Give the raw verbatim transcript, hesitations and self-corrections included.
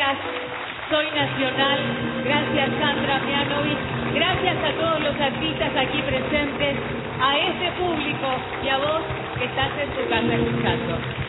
gracias Soy Nacional, gracias Sandra Mianovich, gracias a todos los artistas aquí presentes, a este público y a vos que estás en tu casa escuchando.